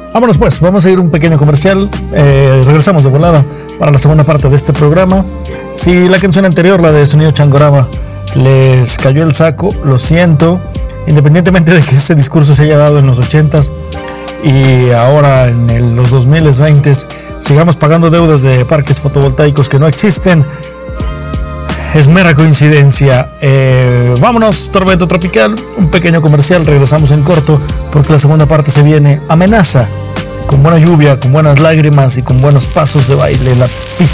Vámonos pues, vamos a ir un pequeño comercial. Regresamos de volada para la segunda parte de este programa. Si la canción anterior, la de Sonido Changorama, les cayó el saco, lo siento. Independientemente de que ese discurso se haya dado en los 80s y ahora en los 2020 sigamos pagando deudas de parques fotovoltaicos que no existen, es mera coincidencia. Vámonos, Tormento Tropical, un pequeño comercial, regresamos en corto porque la segunda parte se viene. Amenaza, con buena lluvia, con buenas lágrimas y con buenos pasos de baile. La pista